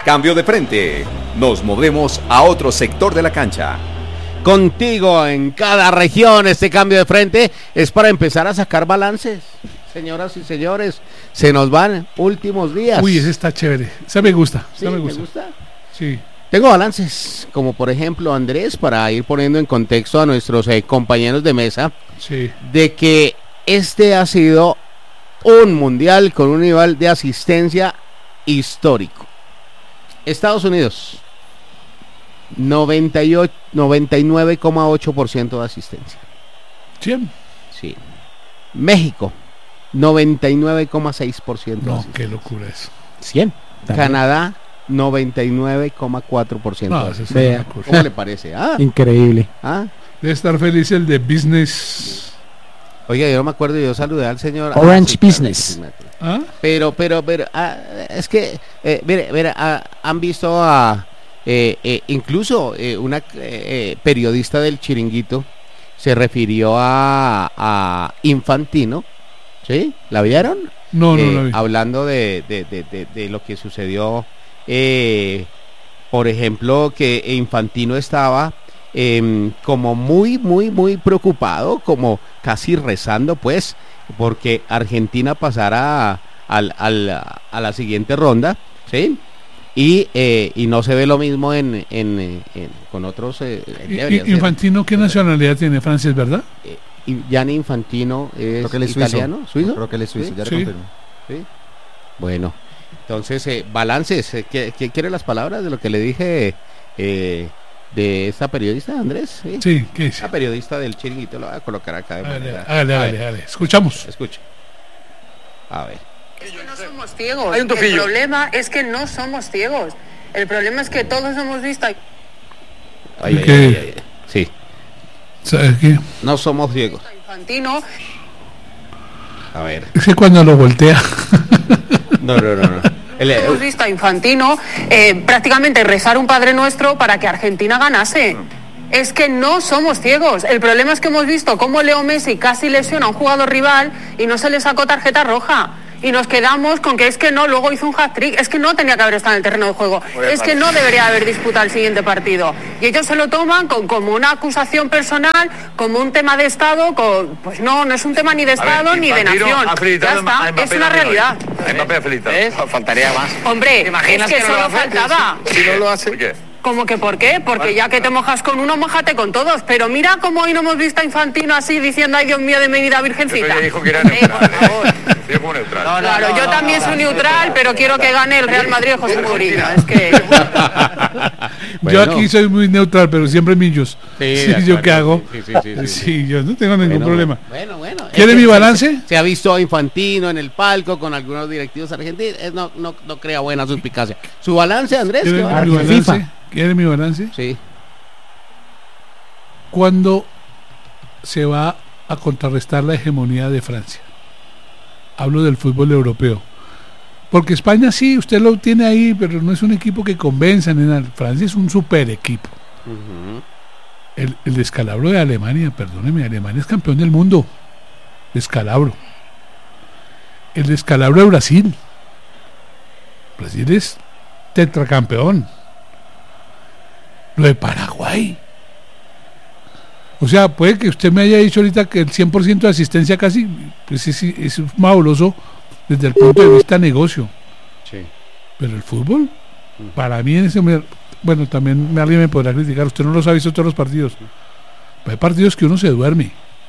Cambio de frente. Nos movemos a otro sector de la cancha. Contigo en cada región, este cambio de frente es para empezar a sacar balances. Señoras y señores, se nos van últimos días. Uy, ese está chévere. Ese me gusta. ¿Sí? ¿Me gusta? Sí. Tengo balances, como por ejemplo, Andrés, para ir poniendo en contexto a nuestros compañeros de mesa, sí, de que este ha sido un mundial con un nivel de asistencia histórico. Estados Unidos, 99,8% de asistencia. 100. Sí. México, 99,6%. No, qué locura eso. 100. Canadá, 99,4%. No, eso es Vea, ¿cómo le parece? Increíble. Debe estar feliz el de Business. Oiga, yo no me acuerdo, yo saludé al señor Orange Business. Pero es que mire, han visto a incluso una periodista del Chiringuito se refirió a Infantino, ¿sí? ¿La vieron? No la vi. Hablando de lo que sucedió, por ejemplo, que Infantino estaba como muy preocupado, como casi rezando, pues, porque Argentina pasara a la siguiente ronda, ¿sí? Y no se ve lo mismo con otros. Infantino, ¿qué nacionalidad tiene? Francés, ¿verdad? Gianni Infantino es italiano, suizo. Creo que él es suizo, ya lo confirmo. Sí. Bueno, entonces, balances. ¿Qué quiere las palabras de lo que le dije de esta periodista, Andrés? Sí, ¿qué dice? La periodista del Chiringuito, lo voy a colocar acá. Hágale. Escuchamos. Escuche. A ver. Es que no somos ciegos. El problema es que no somos ciegos. El problema es que todos hemos visto. Sí. ¿Sabes qué? No somos ciegos. Infantino. A ver. Es que cuando lo voltea. No. Hemos visto a Infantino prácticamente rezar un Padre Nuestro para que Argentina ganase. Es que no somos ciegos. El problema es que hemos visto cómo Leo Messi casi lesiona a un jugador rival y no se le sacó tarjeta roja. Y nos quedamos con que es que no, luego hizo un hat-trick, es que no tenía que haber estado en el terreno de juego, es que no debería haber disputado el siguiente partido. Y ellos se lo toman como una acusación personal, como un tema de Estado, pues no es un tema ni de Estado ni de nación. Ya está, es una realidad. Faltaría más. Hombre, es que solo faltaba. Si no lo hace, ¿por qué? ¿Cómo que por qué? Porque ya que te mojas con uno, mójate con todos. Pero mira cómo hoy no hemos visto a Infantino así diciendo, ay Dios mío de mi vida virgencita. Pero dijo que era neutral, por favor. Dijo como neutral. Claro, yo también soy neutral, pero quiero que gane el Real Madrid de José Mourinho. Es que... Yo aquí soy muy neutral, pero siempre millos. Sí, ¿yo qué hago? Sí, yo no tengo ningún problema. Bueno. ¿Quiere mi balance? Se ha visto a Infantino en el palco con algunos directivos argentinos. No crea buena suspicacia. ¿Su balance, Andrés? ¿Quiere mi balance? Sí. ¿Cuándo se va a contrarrestar la hegemonía de Francia? Hablo del fútbol europeo. Porque España sí, usted lo tiene ahí, pero no es un equipo que convenza. Francia es un super equipo. Uh-huh. El descalabro de Alemania, perdóneme, Alemania es campeón del mundo. Descalabro. El descalabro de Brasil. Brasil es tetracampeón. Lo de Paraguay. O sea, puede que usted me haya dicho ahorita que el 100% de asistencia casi, pues es fabuloso desde el punto de vista negocio. Sí. Pero el fútbol, para mí en ese momento, bueno, también alguien me podrá criticar, usted no los ha visto todos los partidos. Pero hay partidos que uno se duerme.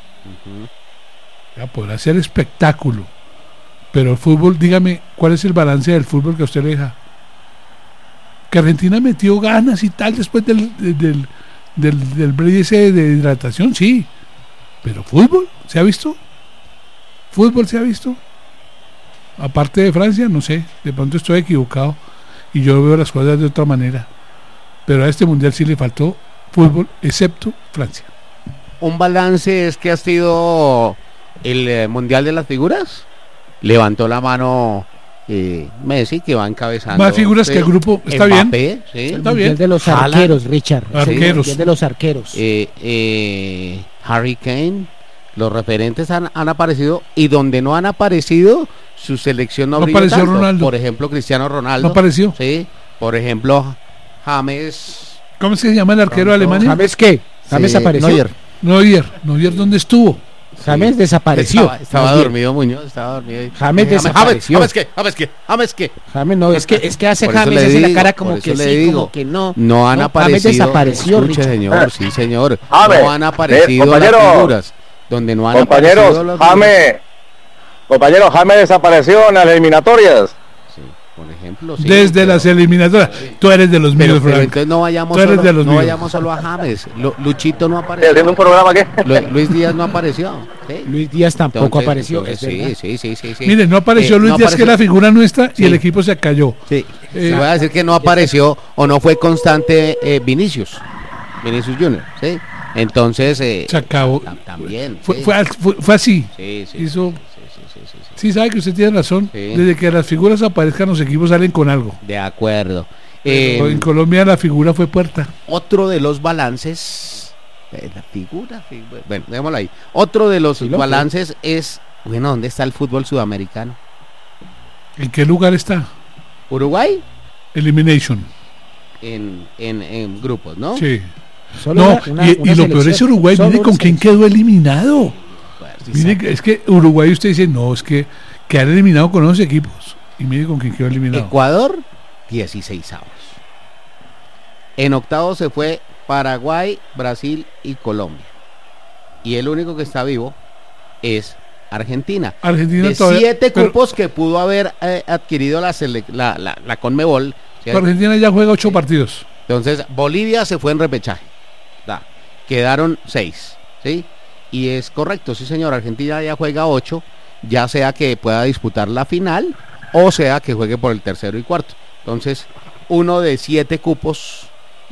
Ya podrá ser espectáculo. Pero el fútbol, dígame, ¿cuál es el balance del fútbol que a usted le deja? Que Argentina metió ganas y tal después del break ese de hidratación, sí, pero fútbol, ¿se ha visto? ¿Fútbol se ha visto? Aparte de Francia, no sé, de pronto estoy equivocado y yo veo las cosas de otra manera, pero a este mundial sí le faltó fútbol, excepto Francia. Un balance es que ha sido el mundial de las figuras. Levantó la mano Messi, que va encabezando. Más figuras que el grupo, está Mbappé, bien. ¿sí? Está bien. El de los arqueros, Richard. Arqueros. El de los arqueros. Harry Kane, los referentes han aparecido, y donde no han aparecido, su selección no brilló apareció tanto. Ronaldo. Por ejemplo, Cristiano Ronaldo. No apareció. Sí. Por ejemplo, James. ¿Cómo se llama el arquero de Alemania? ¿James qué? ¿James apareció? Neuer, ¿dónde estuvo? James desapareció. Estaba dormido Muñoz, estaba dormido. James desapareció. James qué. James no, es que hace Por eso James le hace la digo, cara por como eso que le sí, digo. como que no. No han No, aparecido. James desapareció, Escuche, Richard. señor, sí, señor. James, No han aparecido las compañero. figuras. Donde no han aparecido Compañeros, las James desapareció en las eliminatorias. Sí, por ejemplo, sí, Desde pero- las eliminatorias. Tú eres de los Pero, míos, pero Frank. entonces no vayamos Tú eres solo, de los no míos. vayamos solo a James. Luchito no ¿Estoy apareció. haciendo un programa aquí? Luis Díaz no apareció. ¿sí? Luis Díaz tampoco Entonces, apareció. entonces, es verdad. sí. Mire, no apareció Luis no Díaz, que es la figura nuestra, y Sí. el equipo se cayó. Sí. Eh, Se va a decir que no apareció o no fue constante Vinicius Junior, ¿sí? Entonces Se acabó. también. Fue, sí. fue así. Sí. Hizo- Sí. Sí, sabe que usted tiene razón. Sí. Desde que las figuras aparezcan, los equipos salen con algo. De acuerdo. Pero en Colombia la figura fue puerta. Otro de los balances, la figura, bueno, démoslo ahí. Otro de los balances es, bueno, ¿dónde está el fútbol sudamericano? ¿En qué lugar está? Uruguay Elimination. en grupos, ¿no? Sí. Solo No, una y lo peor es selección. Uruguay. Solo Mire una con quién selección. quedó eliminado. Pues, sí, Mire, que es que Uruguay usted dice, no, es que quedar eliminado con 11 equipos. Y mire con quién quedó eliminado. Ecuador, 16avos. En octavos se fue Paraguay, Brasil y Colombia. Y el único que está vivo es Argentina. Argentina De todavía. 7 pero- cupos que pudo haber adquirido la Conmebol. ¿sí? pero Argentina ya juega 8 partidos. Entonces, Bolivia se fue en repechaje. Quedaron 6, ¿sí? Y es correcto, sí señor, Argentina ya juega 8, ya sea que pueda disputar la final o sea que juegue por el tercero y cuarto. Entonces, uno de 7 cupos,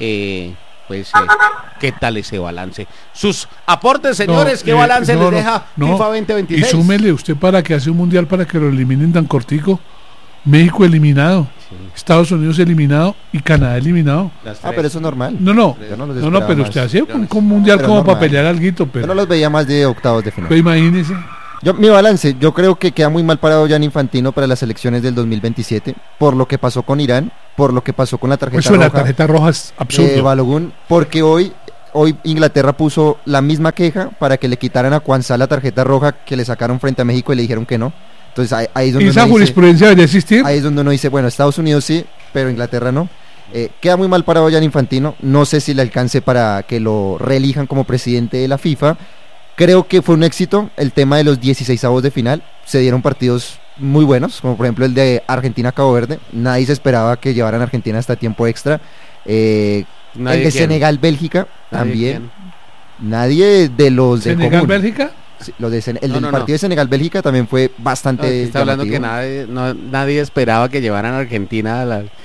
¿qué tal ese balance? Sus aportes, señores, No, ¿qué balance les deja no. FIFA Y 2026? súmele usted para que hace un mundial para que lo eliminen tan cortico. México eliminado, Estados Unidos eliminado y Canadá eliminado. pero eso es normal. No, Yo no los pero esperaba usted más. hacía un mundial Pero como normal. para pelear alguito, Yo pero, no los veía más de octavos de final. pero imagínese. Mi balance, yo creo que queda muy mal parado Gianni Infantino para las elecciones del 2027, por lo que pasó con Irán, por lo que pasó con la tarjeta Eso de roja. la tarjeta roja es absurdo. Balogun, porque hoy Inglaterra puso la misma queja para que le quitaran a Cuansá la tarjeta roja que le sacaron frente a México y le dijeron que no. Entonces ahí es donde Esa uno dice- jurisprudencia debería existir. ahí es donde uno dice, bueno, Estados Unidos sí, pero Inglaterra no. Queda muy mal parado Gianni Infantino, no sé si le alcance para que lo reelijan como presidente de la FIFA. Creo que fue un éxito el tema de los 16avos de final, se dieron partidos muy buenos, como por ejemplo el de Argentina-Cabo Verde, nadie se esperaba que llevaran a Argentina hasta tiempo extra. El Nadie de quiere. Senegal-Bélgica Nadie también, nadie de los de Senegal, común. Bélgica. Sí, los de el No, del no, partido no. de Senegal-Bélgica también fue bastante Está hablando que llamativo. nadie esperaba que llevaran a Argentina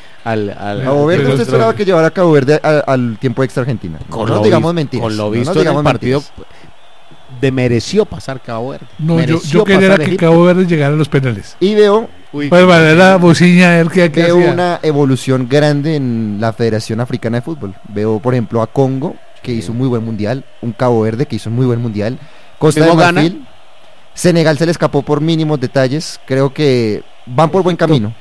al Cabo Verde, Pero usted esto- esperaba que llevara a Cabo Verde al tiempo extra Argentina. Con No lo nos digamos vis- mentiras. Con lo no nos visto en el digamos partido, mentiras. mereció pasar Cabo Verde. No, Mereció yo quería pasar que Egipto. Cabo Verde llegara a los penales. Y veo, Uy, Pues vale la bocina, a ver qué veo hacía. una evolución grande en la Federación Africana de Fútbol. Veo, por ejemplo, a Congo, que hizo un muy buen mundial, un Cabo Verde que hizo un muy buen mundial, Costa de Mismo Marfil, Senegal se le escapó por mínimos detalles. Creo que van por buen camino,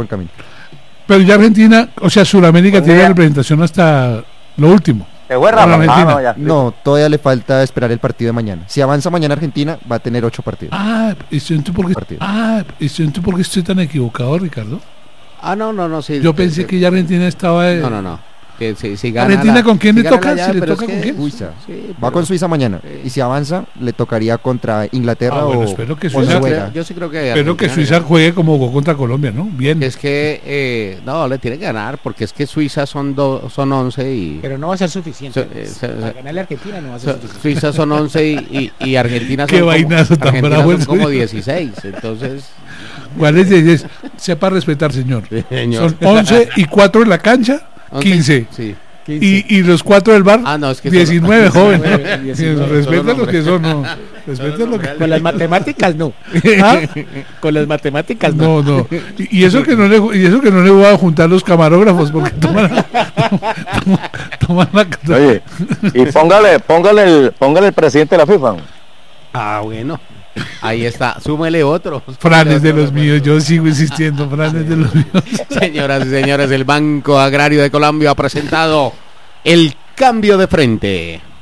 Pero ya Argentina, o sea, Sudamérica Buen tiene día. representación hasta lo último. ¿Se fue Con Rafa? Argentina. No, ya. No, todavía le falta esperar el partido de mañana. Si avanza mañana Argentina, va a tener 8 partidos. ¿Entonces por qué estoy tan equivocado, Ricardo? no, sí. Yo pensé que ya Argentina estaba... No. Que si gana ¿Argentina con quién le gana toca? la ¿Si le pero toca es con que- quién? Suiza. Sí, Va pero- con Suiza mañana. Sí. Y si avanza, le tocaría contra Inglaterra Bueno, o espero que o Suiza- Noruega. Yo sí creo que Espero que Argentina Suiza juegue como jugó contra Colombia, ¿no? Bien. es que no le tiene que ganar porque es que Suiza son 11 y Pero no va a ser suficiente. So- Para ganarle a Argentina no va a ser suficiente. Suiza son 11 y Argentina Qué son vainazo tan Argentina bravo son el como suyo. 16, entonces ¿Cuál es? Sepa respetar, señor. señor. Son 11 y 4 en la cancha, 15. Sí. Y los 4 del bar, Ah, no, es que 19, joven. 19, Respeten lo que son, no. Respeten lo que... Con las matemáticas no. ¿Ah? Con las matemáticas no. No. Y eso que no le voy a juntar los camarógrafos porque toman la Oye, y póngale el presidente de la FIFA. Ah, bueno. Ahí está, súmele otro. Fran es de los míos, yo sigo insistiendo, Fran es de los míos. Señoras y señores, el Banco Agrario de Colombia ha presentado el cambio de frente.